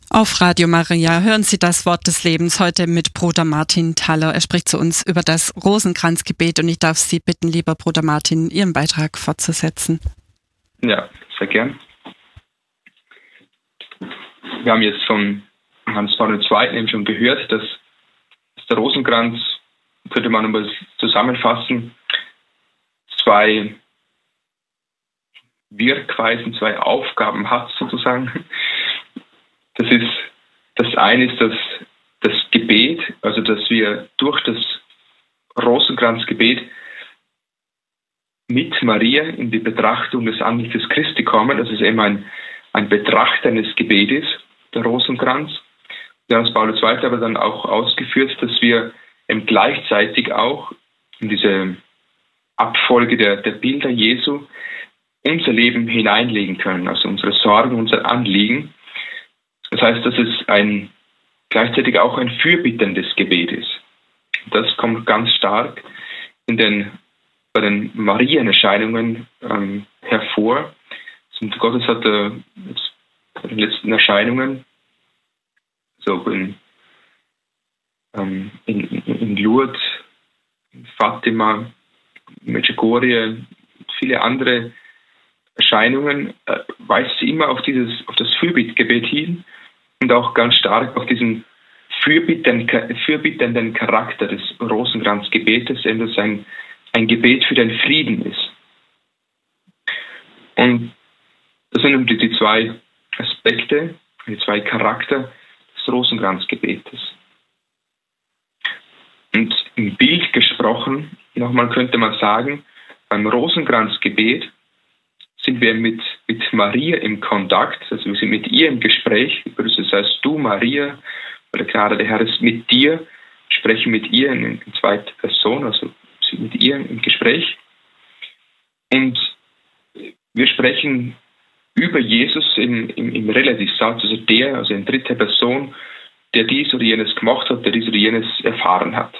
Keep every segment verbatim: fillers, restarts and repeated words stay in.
Auf Radio Maria hören Sie das Wort des Lebens heute mit Bruder Martin Thaler. Er spricht zu uns über das Rosenkranzgebet und ich darf Sie bitten, lieber Bruder Martin, Ihren Beitrag fortzusetzen. Ja, sehr gern. Wir haben jetzt von Johannes Paul der Zweite eben schon gehört, dass der Rosenkranz, könnte man aber zusammenfassen, zwei Wirkweisen, zwei Aufgaben hat sozusagen. Das ist, das eine ist das, das Gebet, also dass wir durch das Rosenkranzgebet mit Maria in die Betrachtung des Angesichtes Christi kommen, dass es eben ein, ein betrachtendes Gebet ist, der Rosenkranz. Johannes Paul der Zweite aber dann auch ausgeführt, dass wir eben gleichzeitig auch in diese Abfolge der, der Bilder Jesu unser Leben hineinlegen können, also unsere Sorgen, unser Anliegen. Das heißt, dass es ein, gleichzeitig auch ein fürbittendes Gebet ist. Das kommt ganz stark in den, bei den Marienerscheinungen ähm, hervor. Und Gottes hat äh, bei den letzten Erscheinungen, so in, ähm, in, in Lourdes, in Fatima, Medjugorje, viele andere Erscheinungen, äh, weist sie immer auf, dieses, auf das Fürbittgebet hin und auch ganz stark auf diesen fürbittenden, fürbittenden Charakter des Rosenkranzgebetes, denn das ein, ein Gebet für den Frieden ist. Und das sind die, die zwei Aspekte, die zwei Charakter des Rosenkranzgebetes. Und im Bild gesprochen, nochmal könnte man sagen, beim Rosenkranzgebet sind wir mit, mit Maria im Kontakt, also wir sind mit ihr im Gespräch, das heißt du Maria, oder gerade der Herr ist mit dir, sprechen mit ihr in, in zweiter Person, also sind mit ihr im Gespräch. Und wir sprechen über Jesus im, im, im Relativsatz, also der, also in dritter Person, der dies oder jenes gemacht hat, der dies oder jenes erfahren hat.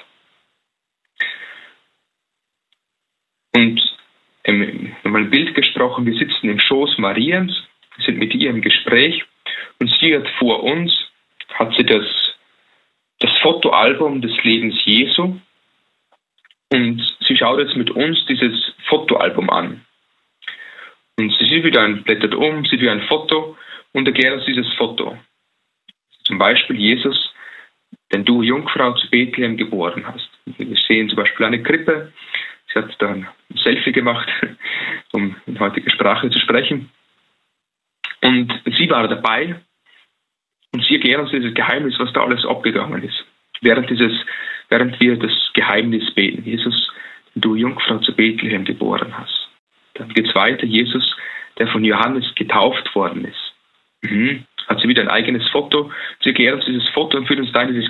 Und im, nochmal im Bild gesprochen, wir sitzen im Schoß Mariens, wir sind mit ihr im Gespräch und sie hat vor uns, hat sie das, das Fotoalbum des Lebens Jesu und sie schaut jetzt mit uns dieses Fotoalbum an. Und sie sieht wieder ein, blättert um, sieht wieder ein Foto und erklärt uns dieses Foto. Zum Beispiel Jesus, den du Jungfrau zu Bethlehem geboren hast. Wir sehen zum Beispiel eine Krippe. Sie hat dann ein Selfie gemacht, um in heutiger Sprache zu sprechen. Und sie war dabei und sie erklärt uns dieses Geheimnis, was da alles abgegangen ist. Während, dieses, während wir das Geheimnis beten. Jesus, den du Jungfrau zu Bethlehem geboren hast. Dann geht es weiter. Jesus, der von Johannes getauft worden ist. Mhm. Hat sie wieder ein eigenes Foto. Sie erklärt uns dieses Foto und führt uns da in dieses